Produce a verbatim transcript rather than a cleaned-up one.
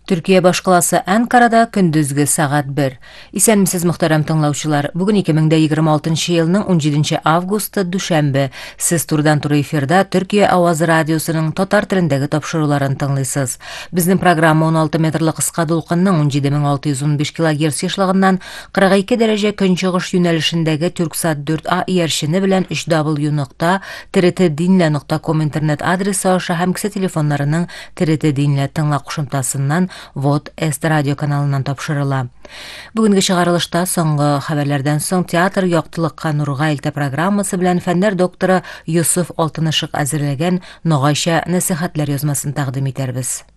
Төркия башкаласы Анкарада көндүзгү сагат бер. Исәнмесез мөхтәрәм тыңлаучылар. Бүген ике мең егерме алтынчы елның унҗиденче августы дүшәмбе. Сез турыдан туры эфирда Төркия авазы радиосының татар телендәге тапшыруларын тыңлыйсыз. Безнең программа он алты метрлы кыска дулкынның унҗиде мең алты йөз ун биш килогерц яшьлегеннән кырык ике дәрәҗә көнчыгыш юнәлешендәге Тюрксат дүрт А иярчене белән өч дабл ю нокта т р т динле нокта ком интернет адресы аша һәм кесе телефоннарының т р т динле тыңла кушымтасыннан Вот Эст радио каналыннан тапшырыла. Бүгенге чыгарылышта соңгы хәбәрләрдән соң театр яктылыкка нурга илтә программасы белән фәннәр докторы Юсуф Алтынышык әзерләгән Ногайча нәсихәтләр язмасын тәкъдим итәрбез.